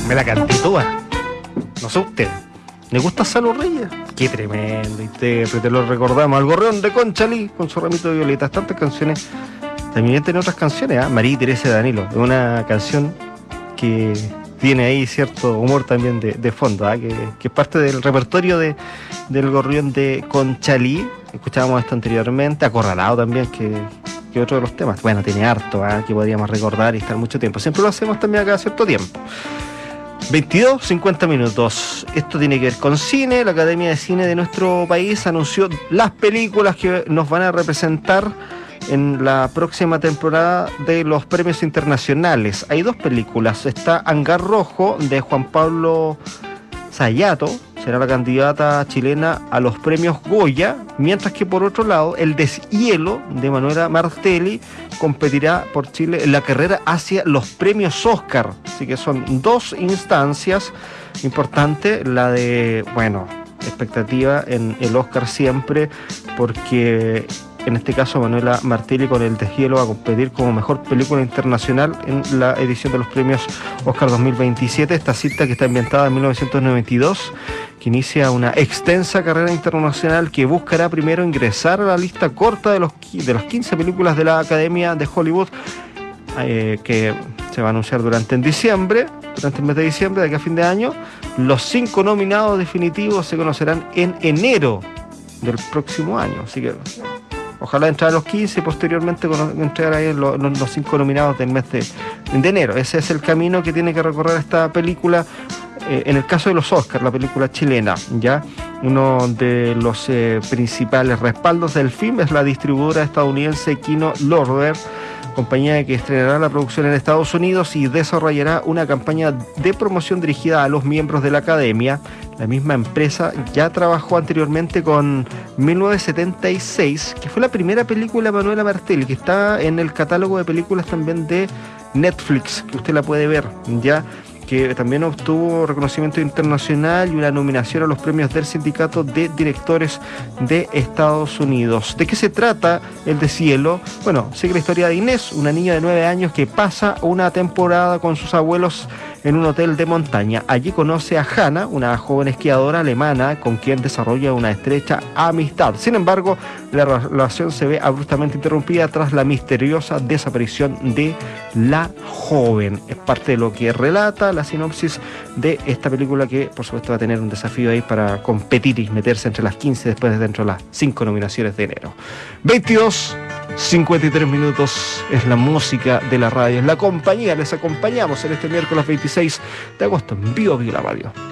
Me la canté toda. No sé usted. ¿Le gusta Salo Reyes? Qué tremendo intérprete, lo recordamos. Al Gorrión de Conchalí con su ramito de violetas. Tantas canciones. También tiene otras canciones, ¿eh? María Teresa de Danilo. Es una canción que tiene ahí cierto humor también de fondo, ¿eh? Que es parte del repertorio del Gorrión de Conchalí. Escuchábamos esto anteriormente. Acorralado también, que otro de los temas. Bueno, tiene harto, ¿eh? Que podríamos recordar y estar mucho tiempo. Siempre lo hacemos también acá a cierto tiempo. 22:50 minutos. Esto tiene que ver con cine. La Academia de Cine de nuestro país anunció las películas que nos van a representar en la próxima temporada de los premios internacionales. Hay dos películas. Está Hangar Rojo de Juan Pablo Sayato, será la candidata chilena a los premios Goya, mientras que por otro lado El Deshielo de Manuela Martelli competirá por Chile en la carrera hacia los premios Oscar. Así que son dos instancias importantes, la de, bueno, expectativa en el Oscar siempre, porque en este caso Manuela Martelli con El Deshielo va a competir como mejor película internacional en la edición de los premios Oscar 2027. Esta cita, que está ambientada en 1992, que inicia una extensa carrera internacional que buscará primero ingresar a la lista corta de las 15 películas de la Academia de Hollywood, que se va a anunciar durante el mes de diciembre, de aquí a fin de año. Los 5 nominados definitivos se conocerán en enero del próximo año, así que ojalá entrar a los 15 y posteriormente entregar ahí los 5 nominados del mes de enero. Ese es el camino que tiene que recorrer esta película. En el caso de los Oscars, la película chilena, ya uno de los principales respaldos del film es la distribuidora estadounidense Kino Lorber, compañía que estrenará la producción en Estados Unidos y desarrollará una campaña de promoción dirigida a los miembros de la Academia. La misma empresa ya trabajó anteriormente con 1976, que fue la primera película de Manuela Martelli, que está en el catálogo de películas también de Netflix, que usted la puede ver, ya, que también obtuvo reconocimiento internacional y una nominación a los premios del Sindicato de Directores de Estados Unidos. ¿De qué se trata El Deshielo? Bueno, sigue la historia de Inés, una niña de 9 años que pasa una temporada con sus abuelos en un hotel de montaña. Allí conoce a Hannah, una joven esquiadora alemana con quien desarrolla una estrecha amistad. Sin embargo, la relación se ve abruptamente interrumpida tras la misteriosa desaparición de la joven. Es parte de lo que relata la sinopsis de esta película, que por supuesto va a tener un desafío ahí para competir y meterse entre las 15 después de dentro de las 5 nominaciones de enero. 22:53 minutos es la música de la radio, es la compañía. Les acompañamos en este miércoles 26 de agosto en Bio la Radio.